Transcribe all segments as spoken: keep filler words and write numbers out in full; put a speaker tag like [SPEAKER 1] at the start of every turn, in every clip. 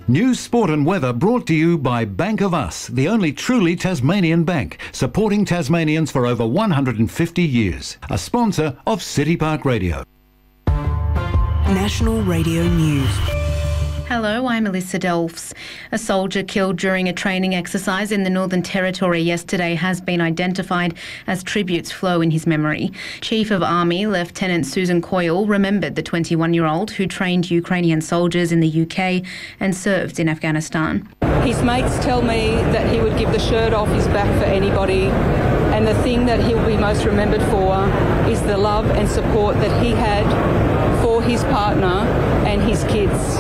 [SPEAKER 1] News, sport and weather brought to you by Bank of Us, the only truly Tasmanian bank, supporting Tasmanians for over one hundred fifty years. A sponsor of City Park Radio.
[SPEAKER 2] National Radio News.
[SPEAKER 3] Hello, I'm Alyssa Delfs. A soldier killed during a training exercise in the Northern Territory yesterday has been identified as tributes flow in his memory. Chief of Army Lieutenant Susan Coyle remembered the twenty-one-year-old who trained Ukrainian soldiers in the U K and served in Afghanistan.
[SPEAKER 4] His mates tell me that he would give the shirt off his back for anybody, and the thing that he'll be most remembered for is the love and support that he had for his partner and his kids.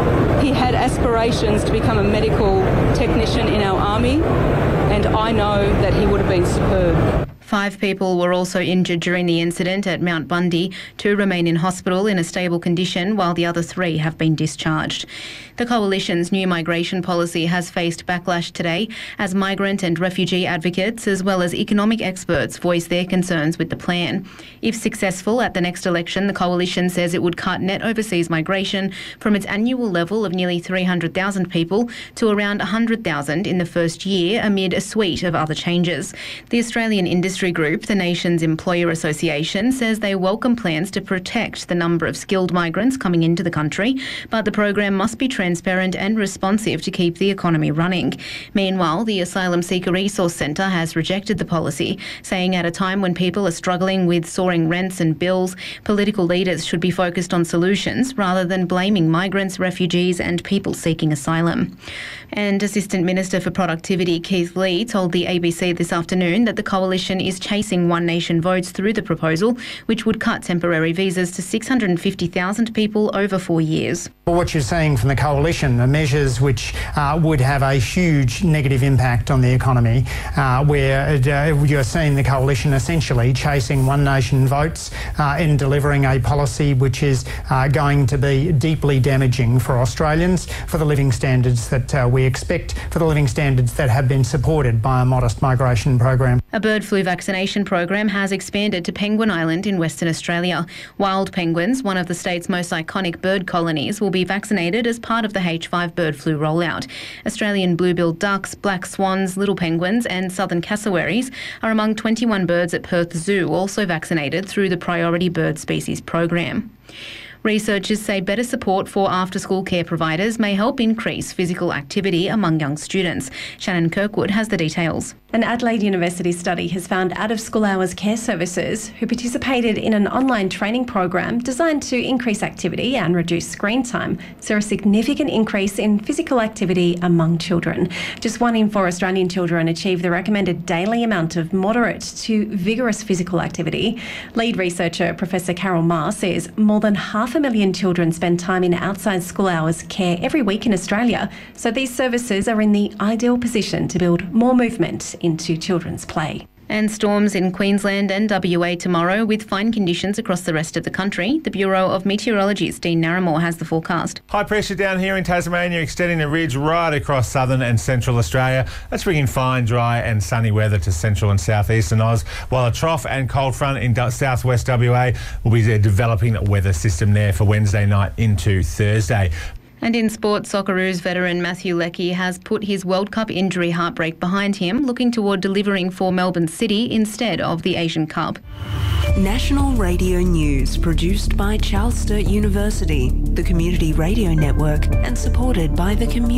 [SPEAKER 4] He had aspirations to become a medical technician in our army, and I know that he would have been superb.
[SPEAKER 3] Five people were also injured during the incident at Mount Bundy. Two remain in hospital in a stable condition, while the other three have been discharged. The Coalition's new migration policy has faced backlash today as migrant and refugee advocates as well as economic experts voice their concerns with the plan. If successful at the next election, the Coalition says it would cut net overseas migration from its annual level of nearly three hundred thousand people to around one hundred thousand in the first year amid a suite of other changes. The Australian Industry Group, the nation's employer association, says they welcome plans to protect the number of skilled migrants coming into the country, but the program must be transparent and responsive to keep the economy running. Meanwhile, the Asylum Seeker Resource Centre has rejected the policy, saying at a time when people are struggling with soaring rents and bills, political leaders should be focused on solutions rather than blaming migrants, refugees and people seeking asylum. And Assistant Minister for Productivity Keith Lee told the A B C this afternoon that the Coalition is chasing One Nation votes through the proposal, which would cut temporary visas to six hundred fifty thousand people over four years.
[SPEAKER 5] Well, what you're seeing from the Coalition are measures which uh, would have a huge negative impact on the economy, uh, where uh, you're seeing the Coalition essentially chasing One Nation votes uh, in delivering a policy which is uh, going to be deeply damaging for Australians, for the living standards that uh, we expect, for the living standards that have been supported by a modest migration program.
[SPEAKER 3] A bird flu vaccination program has expanded to Penguin Island in Western Australia. Wild penguins, one of the state's most iconic bird colonies, will be vaccinated as part of the H five bird flu rollout. Australian blue-billed ducks, black swans, little penguins and southern cassowaries are among twenty-one birds at Perth Zoo also vaccinated through the Priority Bird Species program. Researchers say better support for after-school care providers may help increase physical activity among young students. Shannon Kirkwood has the details.
[SPEAKER 6] An Adelaide University study has found out-of-school hours care services who participated in an online training program designed to increase activity and reduce screen time saw a significant increase in physical activity among children. Just one in four Australian children achieve the recommended daily amount of moderate to vigorous physical activity. Lead researcher Professor Carol Marr says more than half a million children spend time in outside school hours care every week in Australia, so these services are in the ideal position to build more movement into children's play.
[SPEAKER 3] And storms in Queensland and W A tomorrow with fine conditions across the rest of the country. The Bureau of Meteorology's Dean Narramore has the forecast.
[SPEAKER 7] High pressure down here in Tasmania extending the ridge right across southern and central Australia. That's bringing fine, dry and sunny weather to central and southeastern Oz, while a trough and cold front in southwest W A will be developing a weather system there for Wednesday night into Thursday.
[SPEAKER 3] And in sport, Socceroos veteran Matthew Leckie has put his World Cup injury heartbreak behind him, looking toward delivering for Melbourne City instead of the Asian Cup.
[SPEAKER 2] National Radio News, produced by Charles Sturt University, the Community Radio Network, and supported by the community.